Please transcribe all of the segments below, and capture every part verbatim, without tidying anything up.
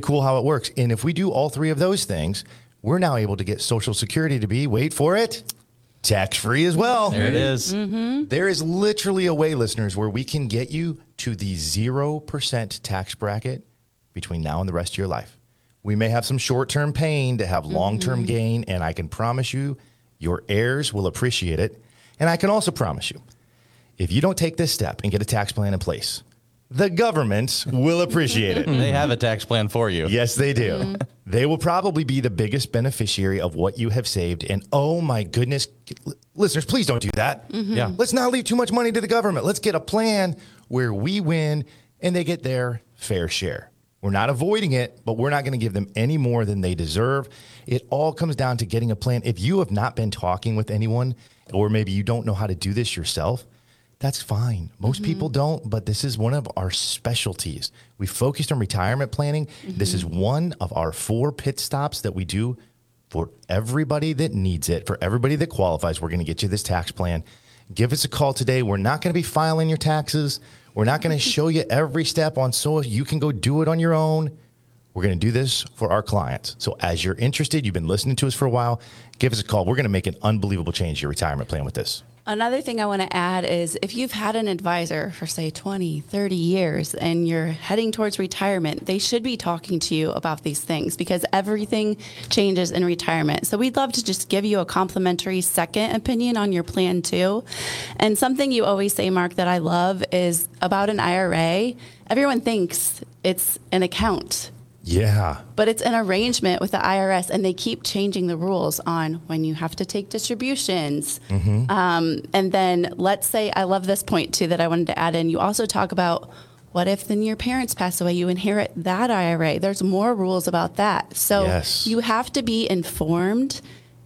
cool how it works. And if we do all three of those things, we're now able to get Social Security to be, wait for it, tax-free as well. There it is. Mm-hmm. There is literally a way, listeners, where we can get you to the zero percent tax bracket between now and the rest of your life. We may have some short-term pain to have long-term mm-hmm. gain, and I can promise you your heirs will appreciate it. And I can also promise you, if you don't take this step and get a tax plan in place, the government will appreciate it. They have a tax plan for you. Yes, they do. Mm-hmm. They will probably be the biggest beneficiary of what you have saved. And oh my goodness, listeners, please don't do that. Mm-hmm. Yeah. Let's not leave too much money to the government. Let's get a plan where we win and they get their fair share. We're not avoiding it, but we're not going to give them any more than they deserve. It all comes down to getting a plan. If you have not been talking with anyone, or maybe you don't know how to do this yourself, that's fine. Most mm-hmm. people don't, but this is one of our specialties. We focused on retirement planning. Mm-hmm. This is one of our four pit stops that we do for everybody that needs it, for everybody that qualifies. We're going to get you this tax plan. Give us a call today. We're not going to be filing your taxes. We're not going to show you every step on so you can go do it on your own. We're going to do this for our clients. So as you're interested, you've been listening to us for a while, give us a call. We're going to make an unbelievable change to your retirement plan with this. Another thing I want to add is if you've had an advisor for, say, twenty, thirty years and you're heading towards retirement, they should be talking to you about these things because everything changes in retirement. So we'd love to just give you a complimentary second opinion on your plan, too. And something you always say, Mark, that I love is about an I R A. Everyone thinks it's an account. Yeah. But it's an arrangement with the I R S, and they keep changing the rules on when you have to take distributions. Mm-hmm. Um, and then let's say, I love this point too that I wanted to add in. You also talk about what if then your parents pass away, you inherit that I R A. There's more rules about that. So yes. you have to be informed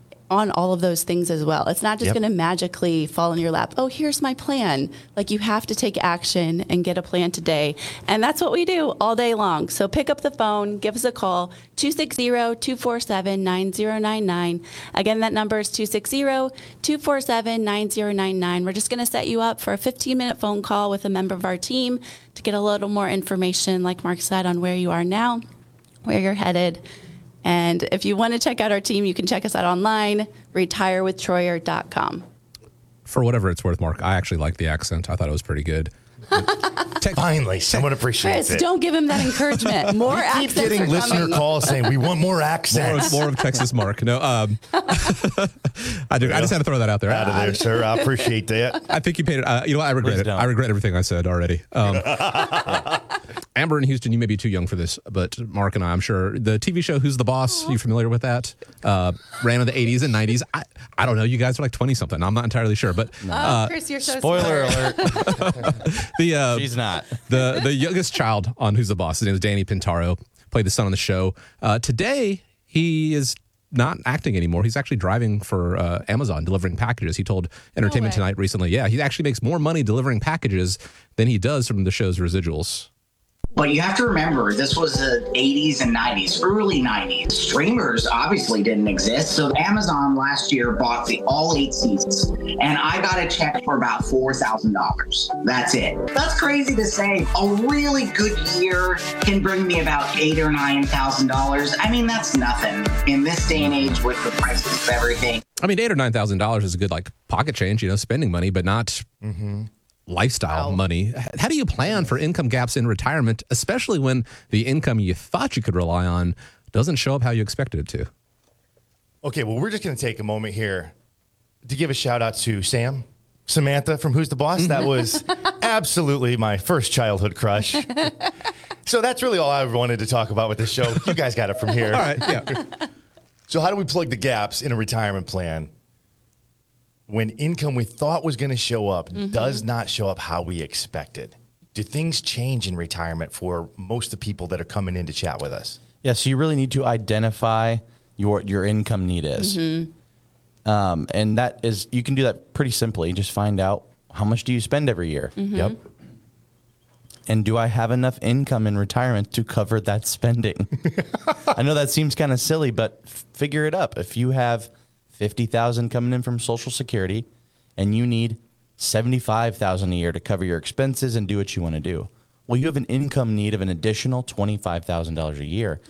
on all of those things as well. It's not just yep. going to magically fall in your lap. Oh, here's my plan. Like you have to take action and get a plan today. And that's what we do all day long. So pick up the phone, give us a call, two six zero, two four seven, nine zero nine nine. Again, that number is two six zero, two four seven, nine zero nine nine. We're just going to set you up for a fifteen minute phone call with a member of our team to get a little more information, like Mark said, on where you are now, where you're headed. And if you want to check out our team, you can check us out online, retire with troyer dot com. For whatever it's worth, Mark, I actually like the accent. I thought it was pretty good. Finally, someone appreciates Chris, it. don't give him that encouragement. More we accents keep getting are listener coming. calls saying we want more accents. More, more of Texas Mark. No, um, I do. I just had to throw that out there. Out of there, sir. I appreciate that. I think you paid it. Uh, you know, what? I regret Please it. don't. I regret everything I said already. Um, Amber in Houston, you may be too young for this, but Mark and I, I'm sure the T V show Who's the Boss? Are you familiar with that? Uh, ran in the eighties and nineties. I, I don't know. You guys are like twenty something. I'm not entirely sure, but Oh, Chris, you're so Spoiler smart. alert. the uh, She's not. the the youngest child on Who's the Boss, his name is Danny Pintaro, played the son on the show. Uh, today, he is not acting anymore. He's actually driving for uh, Amazon, delivering packages. He told Entertainment way. Tonight recently, yeah, he actually makes more money delivering packages than he does from the show's residuals. But you have to remember, this was the eighties and nineties, early nineties. Streamers obviously didn't exist. So Amazon last year bought the all eight seasons. And I got a check for about four thousand dollars. That's it. That's crazy to say. A really good year can bring me about eight or nine thousand dollars. I mean, that's nothing in this day and age with the prices of everything. I mean, eight or nine thousand dollars is a good like pocket change, you know, spending money, but not Mm-hmm. lifestyle Wow. money. How do you plan for income gaps in retirement, especially when the income you thought you could rely on doesn't show up how you expected it to? Okay, well, we're just going to take a moment here to give a shout out to Sam, Samantha from Who's the Boss. That was absolutely my first childhood crush. So that's really all I wanted to talk about with this show. You guys got it from here. All right, yeah. So how do we plug the gaps in a retirement plan when income we thought was going to show up mm-hmm. does not show up how we expected? Do things change in retirement for most of the people that are coming in to chat with us? Yeah, so you really need to identify your your income need is. Mm-hmm. Um, and that is, you can do that pretty simply. Just find out how much do you spend every year? Mm-hmm. Yep. And do I have enough income in retirement to cover that spending? I know that seems kind of silly, but f- figure it up. If you have fifty thousand dollars coming in from Social Security and you need seventy-five thousand dollars a year to cover your expenses and do what you want to do, well, you have an income need of an additional twenty-five thousand dollars a year.